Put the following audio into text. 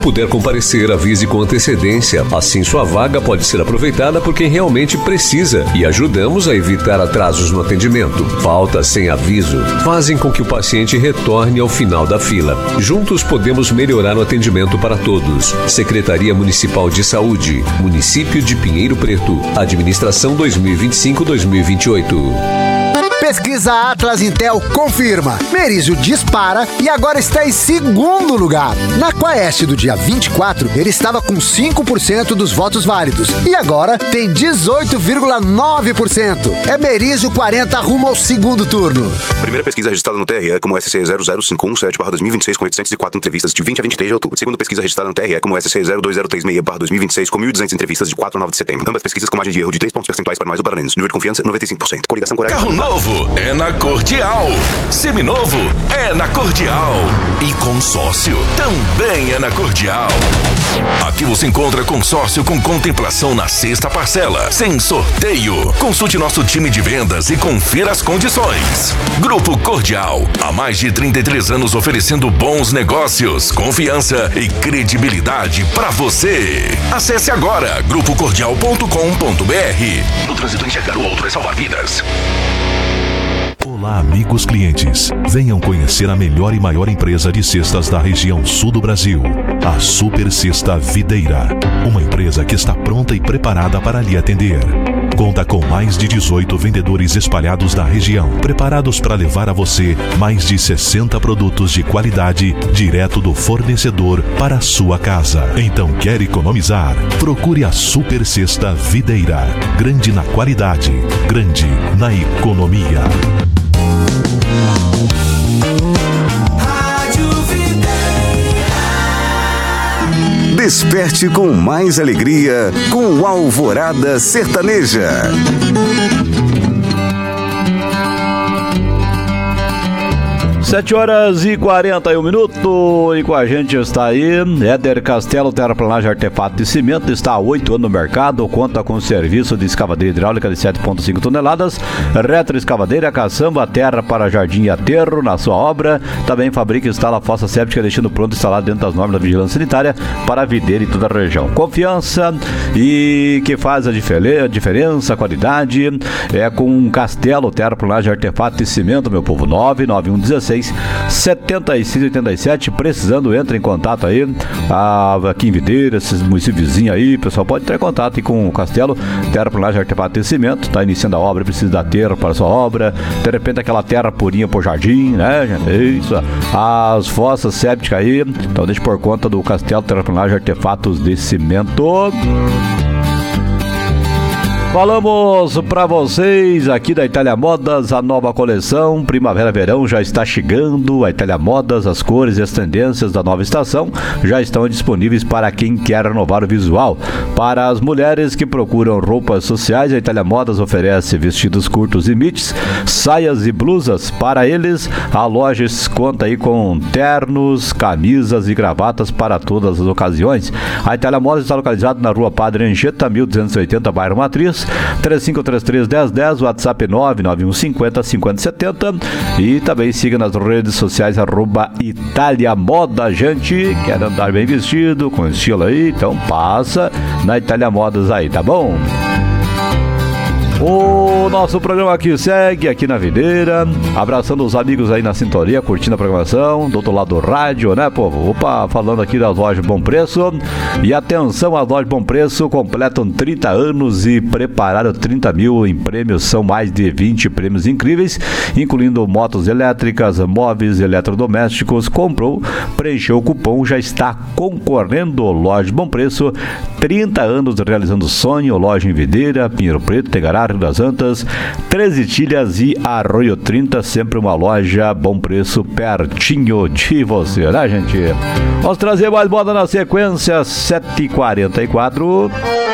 Puder comparecer, avise com antecedência. Assim sua vaga pode ser aproveitada por quem realmente precisa e ajudamos a evitar atrasos no atendimento. Faltas sem aviso fazem com que o paciente retorne ao final da fila. Juntos podemos melhorar o atendimento para todos. Secretaria Municipal de Saúde, Município de Pinheiro Preto, Administração 2025-2028. Pesquisa Atlas Intel confirma. Merizio dispara e agora está em segundo lugar. Na Quaest do dia 24, ele estava com 5% dos votos válidos e agora tem 18,9%. É Merizio 40 rumo ao segundo turno. Primeira pesquisa registrada no TRE como SC 00517/2026 com 804 entrevistas de 20 a 23 de outubro. Segunda pesquisa registrada no TRE como SC 02036/2026 com 1.200 entrevistas de 4 a 9 de setembro. Ambas pesquisas com margem de erro de 3 pontos percentuais para mais ou para menos. Nível de confiança 95%. Coligação Coreia. Carro novo é na Cordial. Seminovo é na Cordial. E consórcio também é na Cordial. Aqui você encontra consórcio com contemplação na sexta parcela, sem sorteio. Consulte nosso time de vendas e confira as condições. Grupo Cordial, há mais de 33 anos oferecendo bons negócios, confiança e credibilidade para você. Acesse agora grupocordial.com.br. No trânsito, enxergar o outro é salvar vidas. Olá, amigos clientes. Venham conhecer a melhor e maior empresa de cestas da região sul do Brasil, a Super Cesta Videira. Uma empresa que está pronta e preparada para lhe atender. Conta com mais de 18 vendedores espalhados na região, preparados para levar a você mais de 60 produtos de qualidade direto do fornecedor para a sua casa. Então, quer economizar? Procure a Super Cesta Videira. Grande na qualidade, grande na economia. Desperte com mais alegria com Alvorada Sertaneja. 7h41 e com a gente está aí Éder Castelo, terraplanagem, artefato e cimento, está há 8 anos no mercado, conta com serviço de escavadeira hidráulica de 7,5 toneladas, retroescavadeira, caçamba, terra para jardim e aterro na sua obra, também fabrica e instala fossa séptica, deixando pronto instalado dentro das normas da vigilância sanitária para a videira e toda a região. Confiança e que faz a diferença, a qualidade, é com Castelo, terraplanagem, artefato e cimento, meu povo, 99116-7687, precisando, entra em contato aí, aqui em Videira, esses municípios vizinhos aí, pessoal pode ter contato aí com o Castelo, terraplanagem, artefato e cimento, tá iniciando a obra, precisa da terra para a sua obra, de repente aquela terra purinha pro jardim, né, gente, isso, as fossas sépticas aí, então deixa por conta do Castelo, terraplanagem, artefatos de cimento. Falamos para vocês aqui da Itália Modas, a nova coleção Primavera-Verão já está chegando. A Itália Modas, as cores e as tendências da nova estação já estão disponíveis para quem quer renovar o visual. Para as mulheres que procuram roupas sociais, a Itália Modas oferece vestidos curtos e mits, saias e blusas. Para eles, a loja conta aí com ternos, camisas e gravatas para todas as ocasiões. A Itália Modas está localizada na Rua Padre Anchieta, 1280, bairro Matriz. 3533-1010, WhatsApp 99150-5070 e também siga nas redes sociais @Itália Moda. Gente, quer andar bem vestido, com estilo aí, então passa na Itália Modas aí, tá bom? O nosso programa aqui segue aqui na Videira, abraçando os amigos aí na sintonia, curtindo a programação, do outro lado do rádio, né, povo? Opa, falando aqui das lojas Bom Preço. E atenção, as lojas Bom Preço completam 30 anos e prepararam 30 mil em prêmios. São mais de 20 prêmios incríveis, incluindo motos elétricas, móveis, eletrodomésticos. Comprou, preencheu o cupom, já está concorrendo. Loja Bom Preço, 30 anos realizando sonho. Loja em Videira, Pinheiro Preto, Tegará, Rio das Antas, 13 Tilhas e Arroio 30, sempre uma loja Bom Preço pertinho de você, né, gente? Vamos trazer mais moda na sequência, 7h44.